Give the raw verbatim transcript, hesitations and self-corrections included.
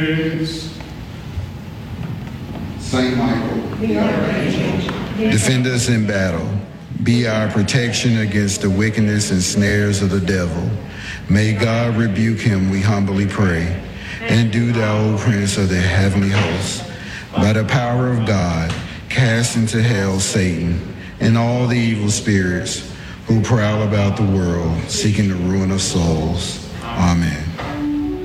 Saint Michael, be our angel. Defend us in battle. Be our protection against the wickedness and snares of the devil. May God rebuke him, we humbly pray. And do thou, O Prince of the heavenly hosts, by the power of God, cast into hell Satan and all the evil spirits who prowl about the world, seeking the ruin of souls. Amen.